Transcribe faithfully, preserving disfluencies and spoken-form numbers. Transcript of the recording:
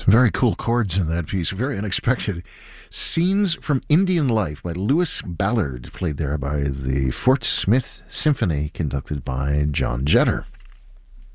Some very cool chords in that piece, very unexpected. Scenes from Indian Life by Lewis Ballard, played there by the Fort Smith Symphony, conducted by John Jetter.